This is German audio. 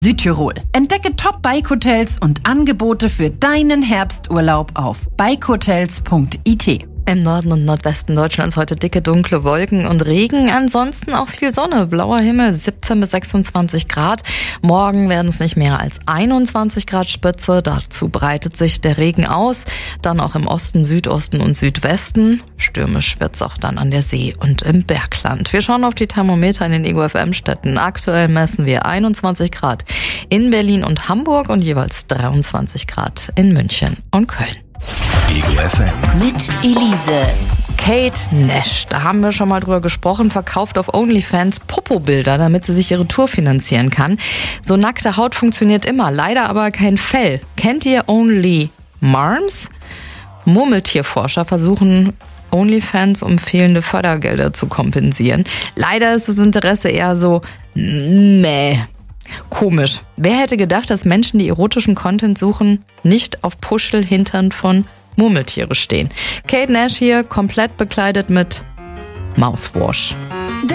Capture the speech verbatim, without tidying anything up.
Südtirol. Entdecke Top-Bike-Hotels und Angebote für deinen Herbsturlaub auf bikehotels punkt i t. Im Norden und Nordwesten Deutschlands heute dicke, dunkle Wolken und Regen. Ansonsten auch viel Sonne, blauer Himmel, siebzehn bis sechsundzwanzig Grad. Morgen werden es nicht mehr als einundzwanzig Grad Spitze. Dazu breitet sich der Regen aus. Dann auch im Osten, Südosten und Südwesten. Stürmisch wird es auch dann an der See und im Bergland. Wir schauen auf die Thermometer in den Ego F M-Städten. Aktuell messen wir einundzwanzig Grad in Berlin und Hamburg und jeweils dreiundzwanzig Grad in München und Köln. Ego F M. Mit Elise. Kate Nash, da haben wir schon mal drüber gesprochen, verkauft auf OnlyFans Popo-Bilder, damit sie sich ihre Tour finanzieren kann. So nackte Haut funktioniert immer, leider aber kein Fell. Kennt ihr Only Marms? Murmeltierforscher versuchen OnlyFans, um fehlende Fördergelder zu kompensieren. Leider ist das Interesse eher so meh. Komisch. Wer hätte gedacht, dass Menschen, die erotischen Content suchen, nicht auf Puschelhintern von Murmeltiere stehen? Kate Nash hier, komplett bekleidet mit Mouthwash.